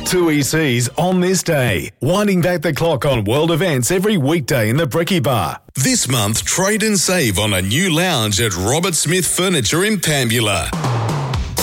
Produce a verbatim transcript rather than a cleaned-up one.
Two E Cs on this day, winding back the clock on world events every weekday in the Bricky Bar. This month, trade and save on a new lounge at Robert Smith Furniture in Pambula.